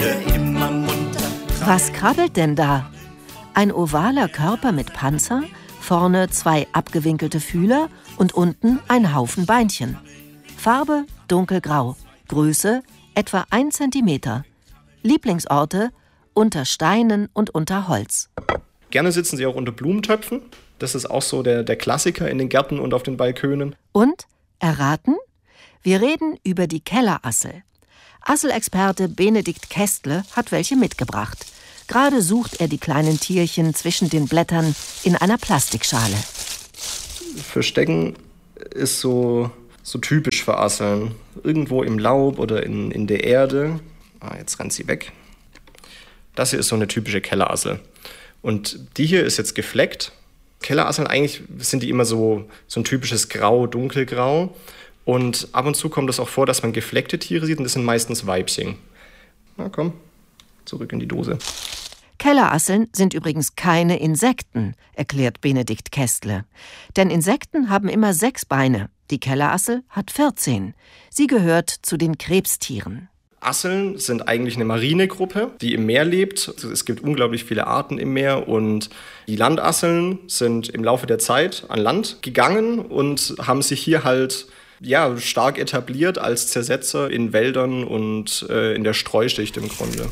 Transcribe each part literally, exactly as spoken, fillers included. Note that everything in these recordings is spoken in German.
wir immer munter. Was krabbelt denn da? Ein ovaler Körper mit Panzer, vorne zwei abgewinkelte Fühler und unten ein Haufen Beinchen. Farbe dunkelgrau, Größe etwa ein Zentimeter. Lieblingsorte unter Steinen und unter Holz. Gerne sitzen sie auch unter Blumentöpfen. Das ist auch so der, der Klassiker in den Gärten und auf den Balkönen. Und, erraten? Wir reden über die Kellerassel. Asselexperte Benedikt Kästle hat welche mitgebracht. Gerade sucht er die kleinen Tierchen zwischen den Blättern in einer Plastikschale. Verstecken ist so, so typisch für Asseln. Irgendwo im Laub oder in, in der Erde. Ah, jetzt rennt sie weg. Das hier ist so eine typische Kellerassel. Und die hier ist jetzt gefleckt. Kellerasseln, eigentlich sind die immer so, so ein typisches Grau, dunkelgrau. Und ab und zu kommt es auch vor, dass man gefleckte Tiere sieht und das sind meistens Weibchen. Na komm, zurück in die Dose. Kellerasseln sind übrigens keine Insekten, erklärt Benedikt Kästle. Denn Insekten haben immer sechs Beine. Die Kellerassel hat vierzehn. Sie gehört zu den Krebstieren. Asseln sind eigentlich eine marine Gruppe, die im Meer lebt. Es gibt unglaublich viele Arten im Meer und die Landasseln sind im Laufe der Zeit an Land gegangen und haben sich hier halt ja, stark etabliert als Zersetzer in Wäldern und äh, in der Streuschicht im Grunde.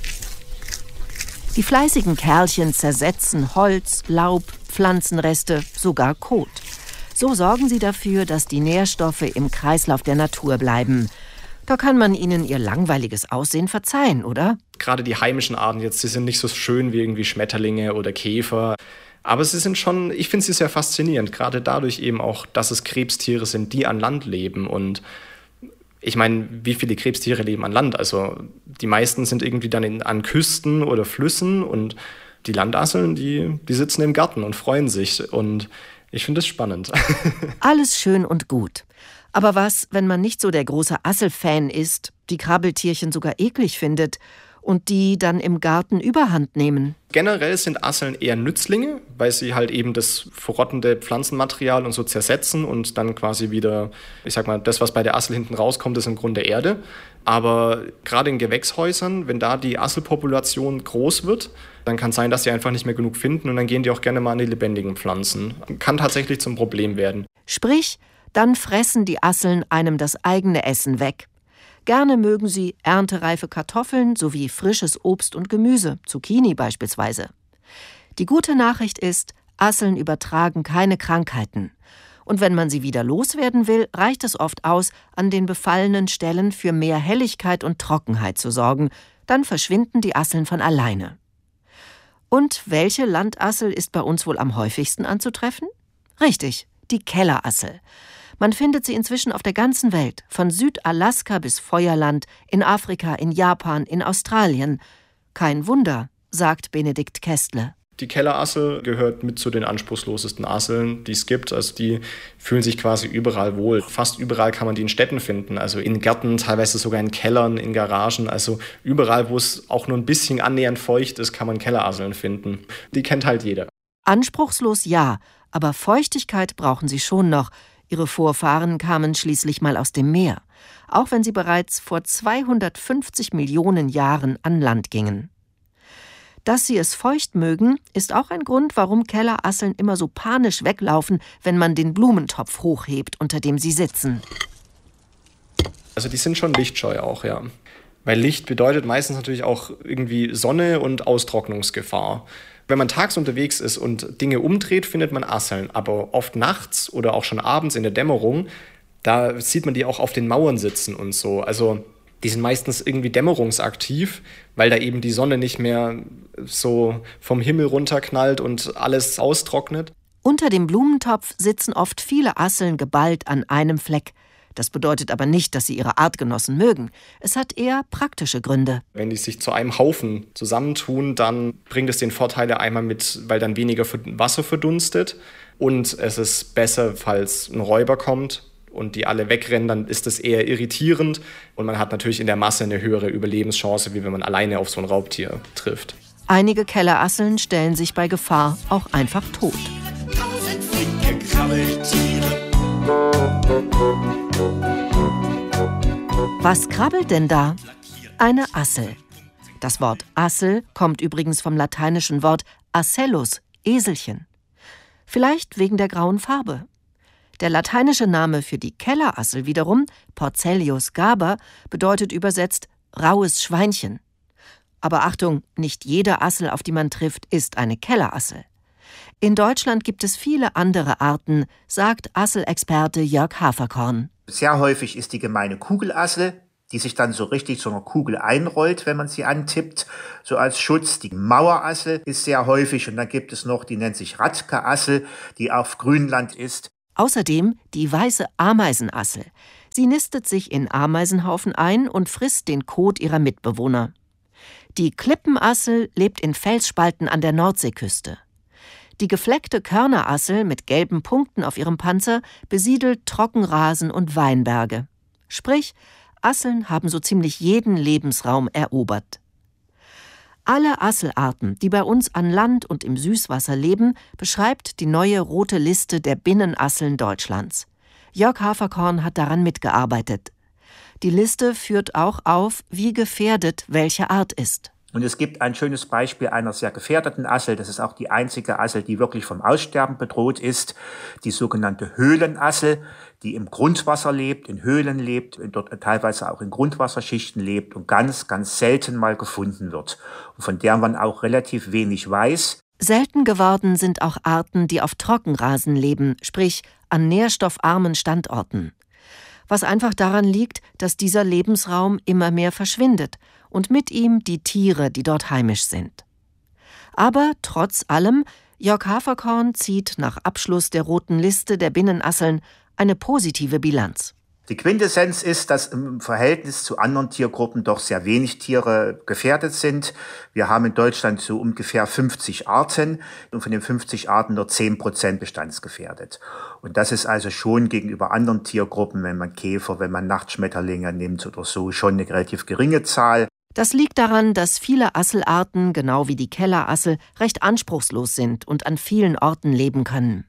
Die fleißigen Kerlchen zersetzen Holz, Laub, Pflanzenreste, sogar Kot. So sorgen sie dafür, dass die Nährstoffe im Kreislauf der Natur bleiben. Da kann man ihnen ihr langweiliges Aussehen verzeihen, oder? Gerade die heimischen Arten jetzt, die sind nicht so schön wie irgendwie Schmetterlinge oder Käfer. Aber sie sind schon, ich finde sie sehr faszinierend, gerade dadurch eben auch, dass es Krebstiere sind, die an Land leben. Und ich meine, wie viele Krebstiere leben an Land? Also die meisten sind irgendwie dann in, an Küsten oder Flüssen und die Landasseln, die, die sitzen im Garten und freuen sich. Und ich finde es spannend. Alles schön und gut. Aber was, wenn man nicht so der große Asselfan ist, die Krabbeltierchen sogar eklig findet und die dann im Garten Überhand nehmen? Generell sind Asseln eher Nützlinge, weil sie halt eben das verrottende Pflanzenmaterial und so zersetzen und dann quasi wieder, ich sag mal, das, was bei der Assel hinten rauskommt, ist im Grunde Erde. Aber gerade in Gewächshäusern, wenn da die Asselpopulation groß wird, dann kann es sein, dass sie einfach nicht mehr genug finden und dann gehen die auch gerne mal an die lebendigen Pflanzen. Kann tatsächlich zum Problem werden. Sprich, dann fressen die Asseln einem das eigene Essen weg. Gerne mögen sie erntereife Kartoffeln sowie frisches Obst und Gemüse, Zucchini beispielsweise. Die gute Nachricht ist, Asseln übertragen keine Krankheiten. Und wenn man sie wieder loswerden will, reicht es oft aus, an den befallenen Stellen für mehr Helligkeit und Trockenheit zu sorgen. Dann verschwinden die Asseln von alleine. Und welche Landassel ist bei uns wohl am häufigsten anzutreffen? Richtig, die Kellerassel. Man findet sie inzwischen auf der ganzen Welt, von Südalaska bis Feuerland, in Afrika, in Japan, in Australien. Kein Wunder, sagt Benedikt Kästle. Die Kellerassel gehört mit zu den anspruchslosesten Asseln, die es gibt. Also die fühlen sich quasi überall wohl. Fast überall kann man die in Städten finden, also in Gärten, teilweise sogar in Kellern, in Garagen. Also überall, wo es auch nur ein bisschen annähernd feucht ist, kann man Kellerasseln finden. Die kennt halt jeder. Anspruchslos ja, aber Feuchtigkeit brauchen sie schon noch. Ihre Vorfahren kamen schließlich mal aus dem Meer, auch wenn sie bereits vor zweihundertfünfzig Millionen Jahren an Land gingen. Dass sie es feucht mögen, ist auch ein Grund, warum Kellerasseln immer so panisch weglaufen, wenn man den Blumentopf hochhebt, unter dem sie sitzen. Also die sind schon lichtscheu auch, ja. Weil Licht bedeutet meistens natürlich auch irgendwie Sonne und Austrocknungsgefahr. Wenn man tags unterwegs ist und Dinge umdreht, findet man Asseln. Aber oft nachts oder auch schon abends in der Dämmerung, da sieht man die auch auf den Mauern sitzen und so. Also die sind meistens irgendwie dämmerungsaktiv, weil da eben die Sonne nicht mehr so vom Himmel runterknallt und alles austrocknet. Unter dem Blumentopf sitzen oft viele Asseln geballt an einem Fleck. Das bedeutet aber nicht, dass sie ihre Artgenossen mögen. Es hat eher praktische Gründe. Wenn die sich zu einem Haufen zusammentun, dann bringt es den Vorteile einmal mit, weil dann weniger Wasser verdunstet. Und es ist besser, falls ein Räuber kommt und die alle wegrennen, dann ist das eher irritierend. Und man hat natürlich in der Masse eine höhere Überlebenschance, wie wenn man alleine auf so ein Raubtier trifft. Einige Kellerasseln stellen sich bei Gefahr auch einfach tot. Tausend flinke Krabbeltiere. Was krabbelt denn da? Eine Assel. Das Wort Assel kommt übrigens vom lateinischen Wort Asellus, Eselchen. Vielleicht wegen der grauen Farbe. Der lateinische Name für die Kellerassel wiederum, Porcelius gaber, bedeutet übersetzt raues Schweinchen. Aber Achtung, nicht jede Assel, auf die man trifft, ist eine Kellerassel. In Deutschland gibt es viele andere Arten, sagt Asselexperte Jörg Haferkorn. Sehr häufig ist die gemeine Kugelassel, die sich dann so richtig zu einer Kugel einrollt, wenn man sie antippt, so als Schutz. Die Mauerassel ist sehr häufig und dann gibt es noch, die nennt sich Radke-Assel, die auf Grünland ist. Außerdem die weiße Ameisenassel. Sie nistet sich in Ameisenhaufen ein und frisst den Kot ihrer Mitbewohner. Die Klippenassel lebt in Felsspalten an der Nordseeküste. Die gefleckte Körnerassel mit gelben Punkten auf ihrem Panzer besiedelt Trockenrasen und Weinberge. Sprich, Asseln haben so ziemlich jeden Lebensraum erobert. Alle Asselarten, die bei uns an Land und im Süßwasser leben, beschreibt die neue rote Liste der Binnenasseln Deutschlands. Jörg Haferkorn hat daran mitgearbeitet. Die Liste führt auch auf, wie gefährdet welche Art ist. Und es gibt ein schönes Beispiel einer sehr gefährdeten Assel. Das ist auch die einzige Assel, die wirklich vom Aussterben bedroht ist. Die sogenannte Höhlenassel, die im Grundwasser lebt, in Höhlen lebt, dort teilweise auch in Grundwasserschichten lebt und ganz, ganz selten mal gefunden wird. Und von der man auch relativ wenig weiß. Selten geworden sind auch Arten, die auf Trockenrasen leben, sprich an nährstoffarmen Standorten. Was einfach daran liegt, dass dieser Lebensraum immer mehr verschwindet und mit ihm die Tiere, die dort heimisch sind. Aber trotz allem, Jörg Haferkorn zieht nach Abschluss der roten Liste der Binnenasseln eine positive Bilanz. Die Quintessenz ist, dass im Verhältnis zu anderen Tiergruppen doch sehr wenig Tiere gefährdet sind. Wir haben in Deutschland so ungefähr fünfzig Arten und von den fünfzig Arten nur zehn Prozent bestandsgefährdet. Und das ist also schon gegenüber anderen Tiergruppen, wenn man Käfer, wenn man Nachtschmetterlinge nimmt oder so, schon eine relativ geringe Zahl. Das liegt daran, dass viele Asselarten, genau wie die Kellerassel, recht anspruchslos sind und an vielen Orten leben können.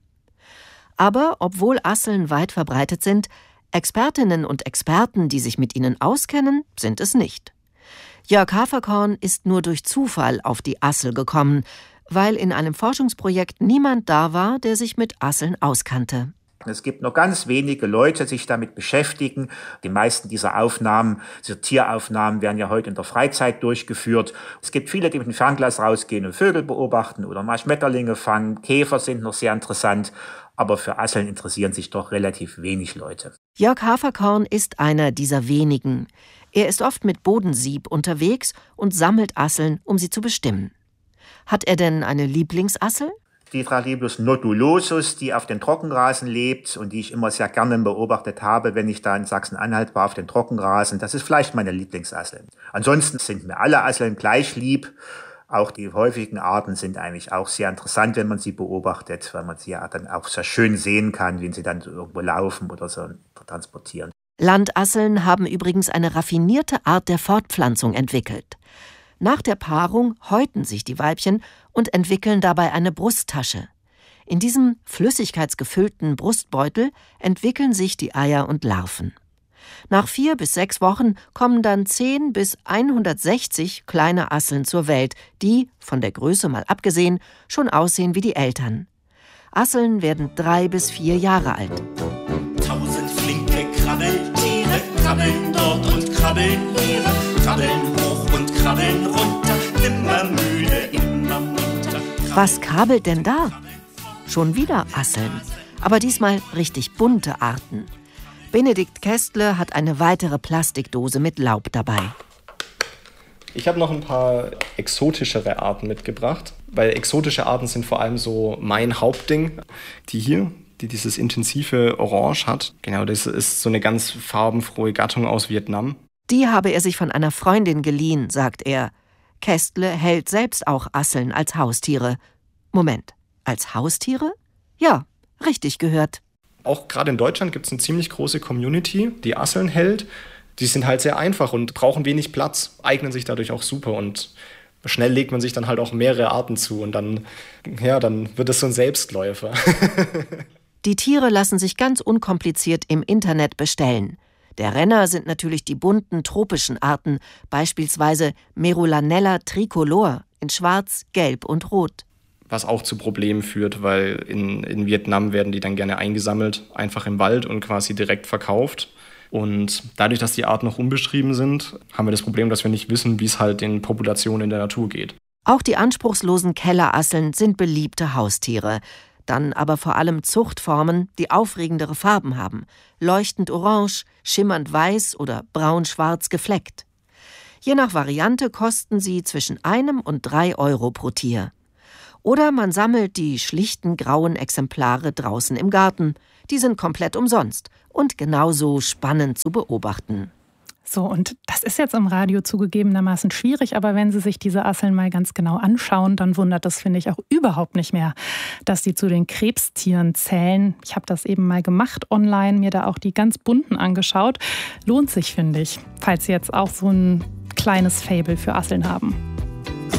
Aber obwohl Asseln weit verbreitet sind, Expertinnen und Experten, die sich mit ihnen auskennen, sind es nicht. Jörg Haferkorn ist nur durch Zufall auf die Assel gekommen, weil in einem Forschungsprojekt niemand da war, der sich mit Asseln auskannte. Es gibt nur ganz wenige Leute, die sich damit beschäftigen. Die meisten dieser Aufnahmen, dieser Tieraufnahmen, werden ja heute in der Freizeit durchgeführt. Es gibt viele, die mit dem Fernglas rausgehen und Vögel beobachten oder mal Schmetterlinge fangen. Käfer sind noch sehr interessant, aber für Asseln interessieren sich doch relativ wenig Leute. Jörg Haferkorn ist einer dieser wenigen. Er ist oft mit Bodensieb unterwegs und sammelt Asseln, um sie zu bestimmen. Hat er denn eine Lieblingsassel? Die Thralibulus nodulosus, die auf den Trockenrasen lebt und die ich immer sehr gerne beobachtet habe, wenn ich da in Sachsen-Anhalt war auf den Trockenrasen. Das ist vielleicht meine Lieblingsassel. Ansonsten sind mir alle Asseln gleich lieb. Auch die häufigen Arten sind eigentlich auch sehr interessant, wenn man sie beobachtet, weil man sie ja dann auch sehr schön sehen kann, wenn sie dann so irgendwo laufen oder so transportieren. Landasseln haben übrigens eine raffinierte Art der Fortpflanzung entwickelt. Nach der Paarung häuten sich die Weibchen und entwickeln dabei eine Brusttasche. In diesem flüssigkeitsgefüllten Brustbeutel entwickeln sich die Eier und Larven. Nach vier bis sechs Wochen kommen dann zehn bis hundertsechzig kleine Asseln zur Welt, die, von der Größe mal abgesehen, schon aussehen wie die Eltern. Asseln werden drei bis vier Jahre alt. Tausend flinke Krabbeltiere krabbeln dort und krabbeln hier, krabbeln hoch und krabbeln runter, immer müde, immer munter. Was krabbelt denn da? Schon wieder Asseln, aber diesmal richtig bunte Arten. Benedikt Kästle hat eine weitere Plastikdose mit Laub dabei. Ich habe noch ein paar exotischere Arten mitgebracht, weil exotische Arten sind vor allem so mein Hauptding. Die hier, die dieses intensive Orange hat, genau, das ist so eine ganz farbenfrohe Gattung aus Vietnam. Die habe er sich von einer Freundin geliehen, sagt er. Kästle hält selbst auch Asseln als Haustiere. Moment, als Haustiere? Ja, richtig gehört. Auch gerade in Deutschland gibt es eine ziemlich große Community, die Asseln hält. Die sind halt sehr einfach und brauchen wenig Platz, eignen sich dadurch auch super und schnell legt man sich dann halt auch mehrere Arten zu und dann, ja, dann wird es so ein Selbstläufer. Die Tiere lassen sich ganz unkompliziert im Internet bestellen. Der Renner sind natürlich die bunten tropischen Arten, beispielsweise Merulanella tricolor in Schwarz, Gelb und Rot. Was auch zu Problemen führt, weil in, in Vietnam werden die dann gerne eingesammelt, einfach im Wald und quasi direkt verkauft. Und dadurch, dass die Arten noch unbeschrieben sind, haben wir das Problem, dass wir nicht wissen, wie es halt den Populationen in der Natur geht. Auch die anspruchslosen Kellerasseln sind beliebte Haustiere. Dann aber vor allem Zuchtformen, die aufregendere Farben haben. Leuchtend orange, schimmernd weiß oder braun-schwarz gefleckt. Je nach Variante kosten sie zwischen einem und drei Euro pro Tier. Oder man sammelt die schlichten grauen Exemplare draußen im Garten. Die sind komplett umsonst und genauso spannend zu beobachten. So, und das ist jetzt im Radio zugegebenermaßen schwierig, aber wenn Sie sich diese Asseln mal ganz genau anschauen, dann wundert das, finde ich, auch überhaupt nicht mehr, dass die zu den Krebstieren zählen. Ich habe das eben mal gemacht online, mir da auch die ganz bunten angeschaut. Lohnt sich, finde ich, falls Sie jetzt auch so ein kleines Faible für Asseln haben.